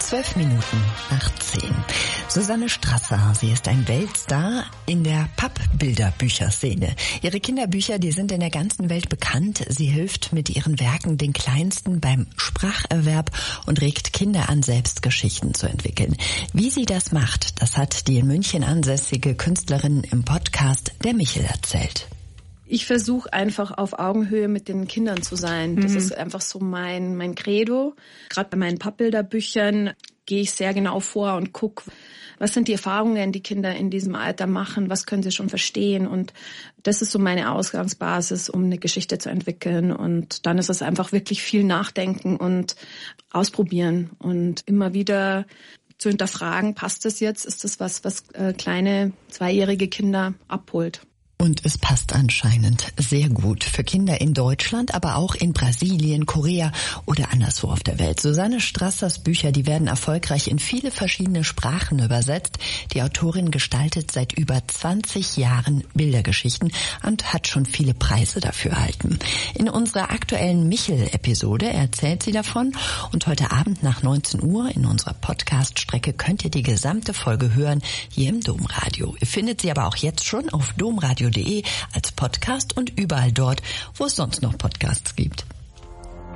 10:12. Susanne Strasser, sie ist ein Weltstar in der Pappbilderbücherszene. Ihre Kinderbücher, die sind in der ganzen Welt bekannt. Sie hilft mit ihren Werken den Kleinsten beim Spracherwerb und regt Kinder an, selbst Geschichten zu entwickeln. Wie sie das macht, das hat die in München ansässige Künstlerin im Podcast Der Michel erzählt. Ich versuche einfach auf Augenhöhe mit den Kindern zu sein. Das ist einfach so mein Credo. Gerade bei meinen Pappbilderbüchern gehe ich sehr genau vor und gucke, was sind die Erfahrungen, die Kinder in diesem Alter machen, was können sie schon verstehen. Und das ist so meine Ausgangsbasis, um eine Geschichte zu entwickeln. Und dann ist es einfach wirklich viel Nachdenken und Ausprobieren und immer wieder zu hinterfragen, passt das jetzt? Ist das was kleine 2-jährige Kinder abholt? Und es passt anscheinend sehr gut für Kinder in Deutschland, aber auch in Brasilien, Korea oder anderswo auf der Welt. Susanne Strassers Bücher, die werden erfolgreich in viele verschiedene Sprachen übersetzt. Die Autorin gestaltet seit über 20 Jahren Bildergeschichten und hat schon viele Preise dafür erhalten. In unserer aktuellen Michel-Episode erzählt sie davon und heute Abend nach 19 Uhr in unserer Podcast-Strecke könnt ihr die gesamte Folge hören hier im Domradio. Ihr findet sie aber auch jetzt schon auf domradio.de als Podcast und überall dort, wo es sonst noch Podcasts gibt.